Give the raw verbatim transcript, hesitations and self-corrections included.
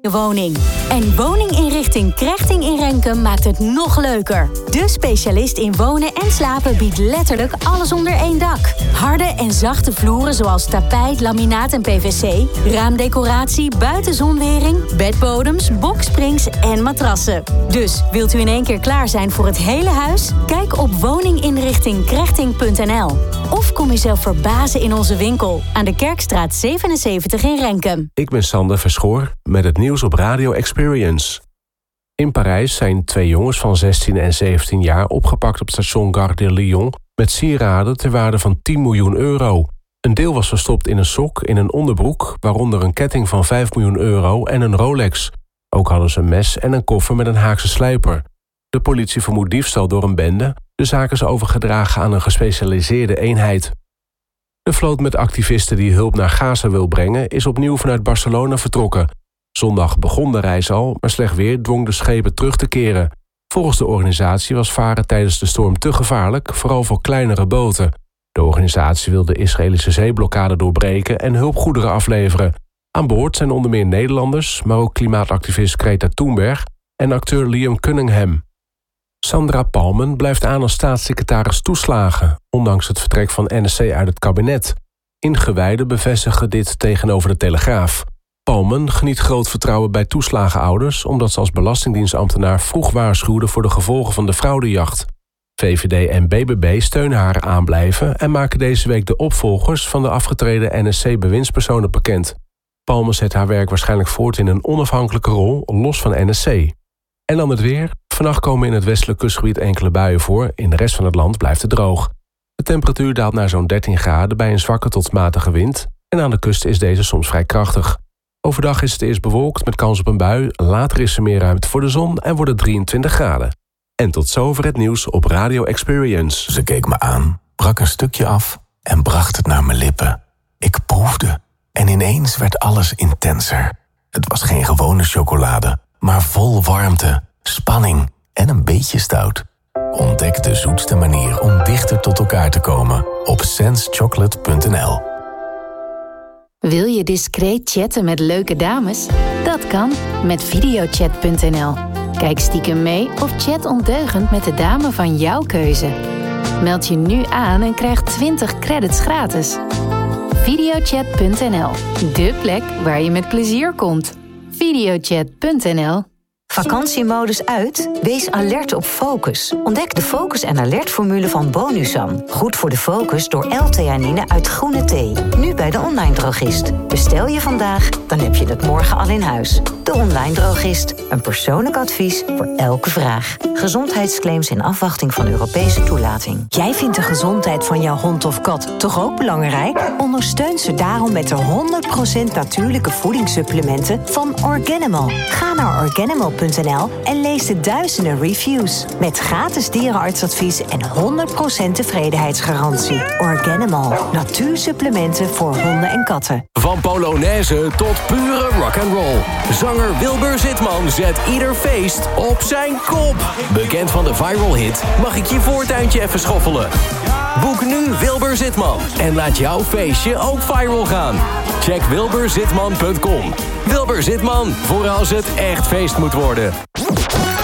woning. En woninginrichting Krechting in Renkum maakt het nog leuker. De specialist in wonen en slapen biedt letterlijk alles onder één dak. Harde en zachte vloeren zoals tapijt, laminaat en P V C, raamdecoratie, buitenzonwering, bedbodems, boksprings en matrassen. Dus wilt u in één keer klaar zijn voor het hele huis? Kijk op woninginrichting krechting punt n l. Of kom jezelf verbazen in onze winkel aan de Kerkstraat zevenenzeventig in Renkum. Ik ben Sander Verschoor met het nieuws op Radio Experience. In Parijs zijn twee jongens van zestien en zeventien jaar opgepakt op station Gare de Lyon met sieraden ter waarde van tien miljoen euro. Een deel was verstopt in een sok in een onderbroek, waaronder een ketting van vijf miljoen euro en een Rolex. Ook hadden ze een mes en een koffer met een Haagse sluiper. De politie vermoedt diefstal door een bende. De zaak is overgedragen aan een gespecialiseerde eenheid. De vloot met activisten die hulp naar Gaza wil brengen is opnieuw vanuit Barcelona vertrokken. Zondag begon de reis al, maar slecht weer dwong de schepen terug te keren. Volgens de organisatie was varen tijdens de storm te gevaarlijk, vooral voor kleinere boten. De organisatie wil de Israëlische zeeblokkade doorbreken en hulpgoederen afleveren. Aan boord zijn onder meer Nederlanders, maar ook klimaatactivist Greta Thunberg en acteur Liam Cunningham. Sandra Palmen blijft aan als staatssecretaris toeslagen, ondanks het vertrek van N S C uit het kabinet. Ingewijden bevestigen dit tegenover de Telegraaf. Palmen geniet groot vertrouwen bij toeslagenouders, omdat ze als belastingdienstambtenaar vroeg waarschuwde voor de gevolgen van de fraudejacht. V V D en B B B steunen haar aanblijven en maken deze week de opvolgers van de afgetreden N S C-bewindspersonen bekend. Palmen zet haar werk waarschijnlijk voort in een onafhankelijke rol, los van N S C. En dan het weer. Vannacht komen in het westelijk kustgebied enkele buien voor. In de rest van het land blijft het droog. De temperatuur daalt naar zo'n dertien graden bij een zwakke tot matige wind. En aan de kust is deze soms vrij krachtig. Overdag is het eerst bewolkt met kans op een bui. Later is er meer ruimte voor de zon en wordt het drieëntwintig graden. En tot zover het nieuws op Radio Experience. Ze keek me aan, brak een stukje af en bracht het naar mijn lippen. Ik proefde en ineens werd alles intenser. Het was geen gewone chocolade, maar vol warmte, spanning en een beetje stout. Ontdek de zoetste manier om dichter tot elkaar te komen op sense chocolate punt n l. Wil je discreet chatten met leuke dames? Dat kan met videochat punt n l. Kijk stiekem mee of chat ondeugend met de dame van jouw keuze. Meld je nu aan en krijg twintig credits gratis. videochat punt n l, de plek waar je met plezier komt. videochat punt n l. Vakantiemodus uit? Wees alert op focus. Ontdek de focus- en alertformule van Bonusan. Goed voor de focus door L-theanine uit groene thee. Nu bij de online drogist. Bestel je vandaag, dan heb je het morgen al in huis. De online drogist. Een persoonlijk advies voor elke vraag. Gezondheidsclaims in afwachting van Europese toelating. Jij vindt de gezondheid van jouw hond of kat toch ook belangrijk? Ondersteun ze daarom met de honderd procent natuurlijke voedingssupplementen van Organimal. Ga naar organimal punt n l en lees de duizenden reviews. Met gratis dierenartsadvies en honderd procent tevredenheidsgarantie. Organimal. Natuursupplementen voor honden en katten. Van Polonaise tot pure rock'n'roll. Zanger Wilbur Zitman zet ieder feest op zijn kop. Bekend van de viral hit Mag ik je voortuintje even schoffelen? Boek nu Wilbur Zitman en laat jouw feestje ook viral gaan. Check wilbur zitman punt com. Wilbur Zitman, voor als het echt feest moet worden.